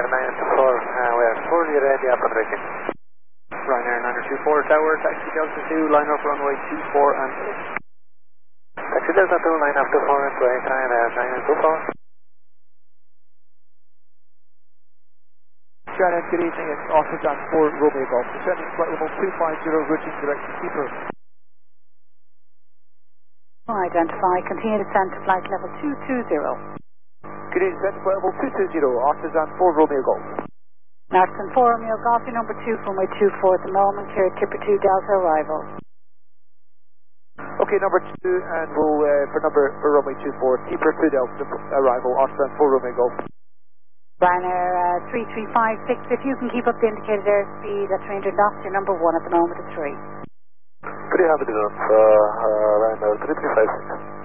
Ryanair 924, we are fully ready up and ready. Ryanair 924 Tower, taxi Delta 2, line up runway 24 and 8. Taxi Delta 2, line up to 4 and 8, Ryanair 924. Shannon, good evening, it's Oscar John 4 Romeo Golf. Descending flight level 250, routine direction Keeper. Identify, continue descent to flight level 220. Good evening, descent flight level 220, Oscar John 4 Romeo Golf. Narson 4 Romeo Golf, your number 2, runway 24 at the moment, clear Tipper 2 Delta arrival. Okay, number 2, and we'll, for runway 24, Keeper 2 Delta arrival, Oscar John 4 Romeo Golf. Ryanair 3356, if you can keep up the indicated airspeed at 300 knots, your number 1 at the moment is 3. Pretty happy to go, Ryanair 3356.